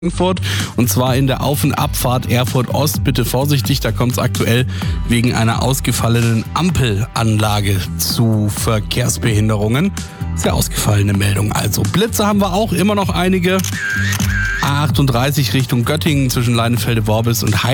Frankfurt, und zwar in der Auf- und Abfahrt Erfurt Ost. Bitte vorsichtig, da kommt es aktuell wegen einer ausgefallenen Ampelanlage zu Verkehrsbehinderungen. Sehr ausgefallene Meldung. Also Blitze haben wir auch immer noch einige. A38 Richtung Göttingen zwischen Leinefelde-Worbis und